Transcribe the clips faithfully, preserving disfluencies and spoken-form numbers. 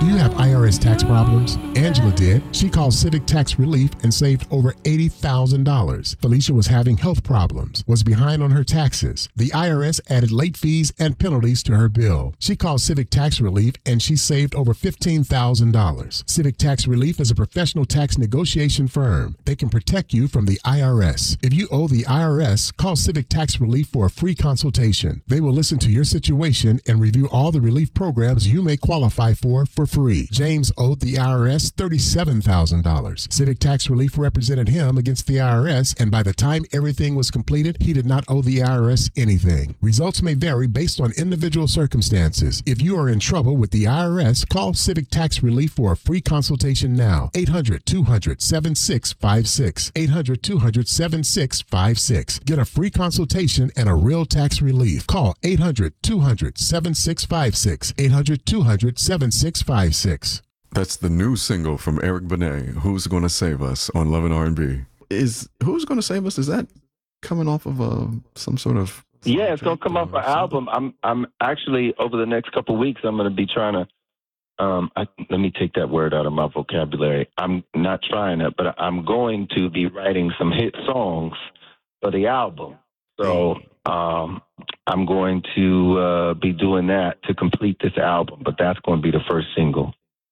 you have I R S tax problems? Angela did. She called Civic Tax Relief and saved over eighty thousand dollars. Felicia was having health problems, was behind on her taxes. The I R S added late fees and penalties to her bill. She called Civic Tax Relief and she saved over fifteen thousand dollars. Civic Tax Relief is a professional tax negotiation firm. They can protect you from the I R S. If you owe the I R S, call Civic Tax Relief for a free consultation. They will listen to your situation and review all the relief programs you may qualify for for free. James owed the I R S thirty-seven thousand dollars. Civic Tax Relief represented him against the I R S, and by the time everything was completed, he did not owe the I R S anything. Results may vary based on individual circumstances. If you are in trouble with the I R S, call Civic Tax Relief for a free consultation now. eight hundred, two hundred, seven six five six. eight hundred, two hundred, seven six five six. Get a free consultation and a real tax relief. Call eight hundred, two hundred, seven six five six. eight hundred, two hundred, seven six five six. That's the new single from Eric Benet, Who's Gonna Save Us, on Love and R and B. Is Who's Gonna Save Us, is that coming off of uh, some sort of... Yeah, it's going to come off an album. I'm I'm actually, over the next couple of weeks, I'm going to be trying to, um, I, let me take that word out of my vocabulary. I'm not trying it, but I'm going to be writing some hit songs for the album. So um, I'm going to uh, be doing that to complete this album, but that's going to be the first single.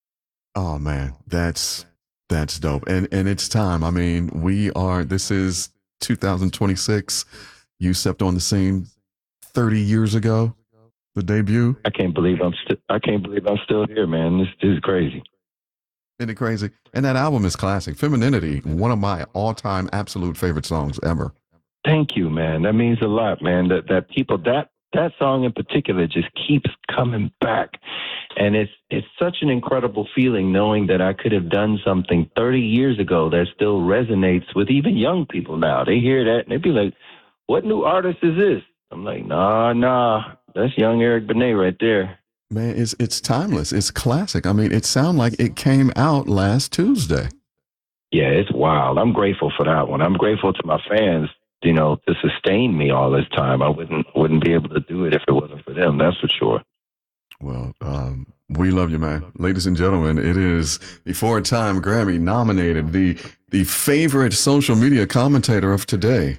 Oh man, that's that's dope. And and it's time. I mean, we are this is two thousand twenty-six. You stepped on the scene thirty years ago, the debut. I can't believe I'm still I can't believe I'm still here, man. This, this is crazy. Isn't it crazy? And that album is classic. Femininity, one of my all-time absolute favorite songs ever. Thank you, man. That means a lot, man. That that people that that song in particular just keeps coming back. And it's it's such an incredible feeling knowing that I could have done something thirty years ago that still resonates with even young people now. They hear that and they be like, what new artist is this? I'm like, nah, nah, that's young Eric Benet right there. Man, it's it's timeless. It's classic. I mean, it sounds like it came out last Tuesday. Yeah, it's wild. I'm grateful for that one. I'm grateful to my fans, you know, to sustain me all this time. I wouldn't wouldn't be able to do it if it wasn't for them. That's for sure. Well, um, we love you, man. Ladies and gentlemen, it is the four-time Grammy nominated, the the favorite social media commentator of today,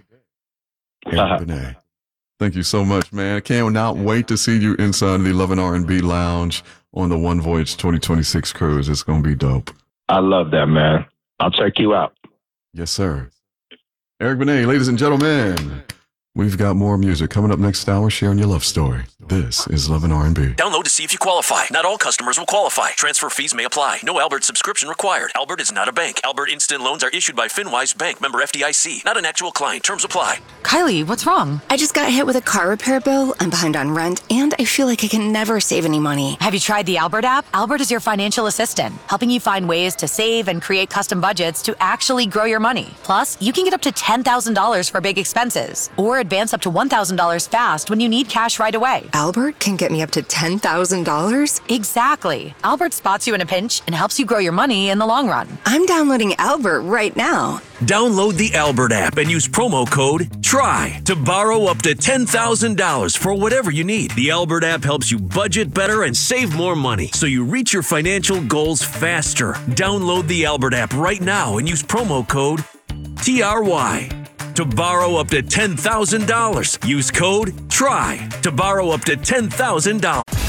Eric uh-huh. Benet. Thank you so much, man. I cannot wait to see you inside the Love and R and B Lounge on the One Voyage twenty twenty-six cruise. It's going to be dope. I love that, man. I'll check you out. Yes, sir. Eric Benet, ladies and gentlemen. We've got more music coming up next hour, sharing your love story. This is Love and R and B. Download to see if you qualify. Not all customers will qualify. Transfer fees may apply. No Albert subscription required. Albert is not a bank. Albert Instant Loans are issued by FinWise Bank, member F D I C. Not an actual client. Terms apply. Kylie, what's wrong? I just got hit with a car repair bill. I'm behind on rent, and I feel like I can never save any money. Have you tried the Albert app? Albert is your financial assistant, helping you find ways to save and create custom budgets to actually grow your money. Plus, you can get up to ten thousand dollars for big expenses, or advance up to one thousand dollars fast when you need cash right away. Albert can get me up to ten thousand dollars? Exactly. Albert spots you in a pinch and helps you grow your money in the long run. I'm downloading Albert right now. Download the Albert app and use promo code TRY to borrow up to ten thousand dollars for whatever you need. The Albert app helps you budget better and save more money so you reach your financial goals faster. Download the Albert app right now and use promo code T R Y to borrow up to ten thousand dollars. Use code TRY to borrow up to ten thousand dollars.